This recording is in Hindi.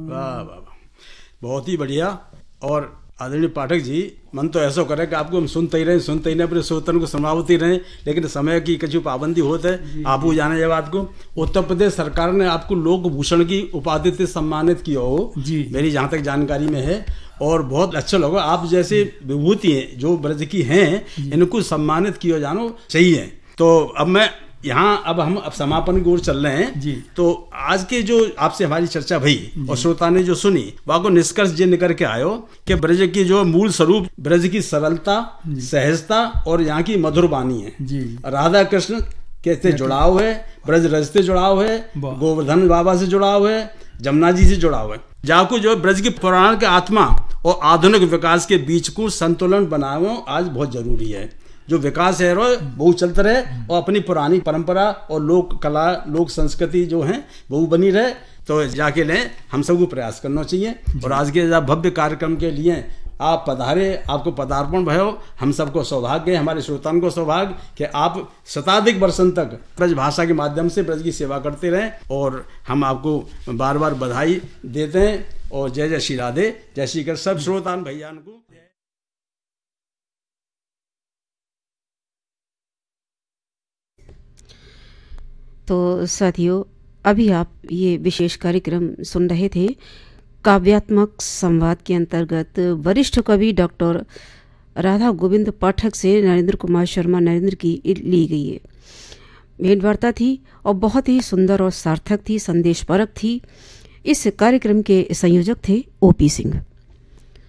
वाह वाह वाह, बहुत ही बढ़िया। और आदरणीय पाठक जी, मन तो ऐसा करे कि आपको हम सुनते ही रहे अपने श्रोतन को सुनावते रहे, लेकिन समय की कछु पाबंदी होता है। आप वो जाने ये बात को, उत्तर प्रदेश सरकार ने आपको लोक भूषण की उपाधि से सम्मानित किया हो जी, मेरी जहाँ तक जानकारी में है। और बहुत अच्छा लगा, आप जैसे विभूति हैं जो ब्रज की हैं, इनको सम्मानित किया जानो चाहिए। तो अब मैं यहाँ अब समापन की ओर चल रहे हैं जी। तो आज के जो आपसे हमारी चर्चा भई और श्रोता ने जो सुनी, वहाँ को निष्कर्ष ये निकल के आयो कि ब्रज की जो मूल स्वरूप ब्रज की सरलता, सहजता और यहाँ की मधुर वाणी है जी। राधा कृष्ण के से जुड़ाव है, ब्रज रज से जुड़ाव है, गोवर्धन बाबा से जुड़ाव है, जमुना जी से जुड़ाव है। जाको जो ब्रज की पुराण के आत्मा और आधुनिक विकास के बीच को संतुलन बनाना आज बहुत जरूरी है। जो विकास है वो चलते रहे और अपनी पुरानी परंपरा और लोक कला, लोक संस्कृति जो है वो बनी रहे। तो जाके लें, हम सबको प्रयास करना चाहिए। और आज के भव्य कार्यक्रम के लिए आप पधारे, आपको पदार्पण भयो, हम सबको सौभाग्य है, हमारे श्रोताओं को सौभाग्य कि आप शताधिक वर्षों तक ब्रज भाषा के माध्यम से ब्रज की सेवा करते रहें। और हम आपको बार बार बधाई देते हैं। और जय जय श्री राधे, जय श्री कृष्ण सब श्रोतान भैया को। तो साथियों, अभी आप ये विशेष कार्यक्रम सुन रहे थे काव्यात्मक संवाद के अंतर्गत वरिष्ठ कवि डॉक्टर राधा गोविंद पाठक से नरेंद्र कुमार शर्मा नरेंद्र की ली गई है भेंटवार्ता थी और बहुत ही सुंदर और सार्थक थी, संदेशपरक थी। इस कार्यक्रम के संयोजक थे ओपी सिंह।